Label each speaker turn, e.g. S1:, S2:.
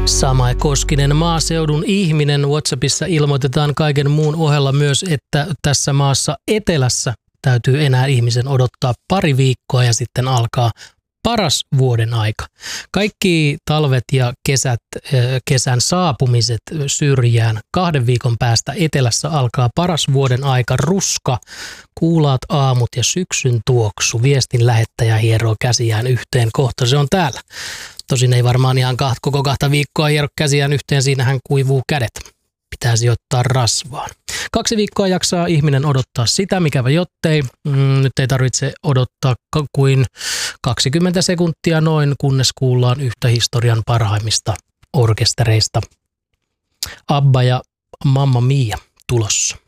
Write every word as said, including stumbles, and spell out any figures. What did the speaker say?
S1: Sama Koskinen, maaseudun ihminen. WhatsAppissa ilmoitetaan kaiken muun ohella myös, että tässä maassa etelässä täytyy enää ihmisen odottaa pari viikkoa ja sitten alkaa paras vuoden aika. Kaikki talvet ja kesät, kesän saapumiset syrjään. Kahden viikon päästä etelässä alkaa paras vuoden aika. Ruska, kuulaat aamut ja syksyn tuoksu. Viestin lähettäjä hieroo käsiään yhteen. Kohta se on täällä. Tosin ei varmaan ihan kaht, koko kahta viikkoa hiero käsiään yhteen. Siinähän kuivuu kädet. Pitäisi ottaa rasvaan. Kaksi viikkoa jaksaa ihminen odottaa sitä, mikäpä jottei. Mm, nyt ei tarvitse odottaa kuin kaksikymmentä sekuntia noin, kunnes kuullaan yhtä historian parhaimmista orkestereista. Abba ja Mamma Mia tulossa.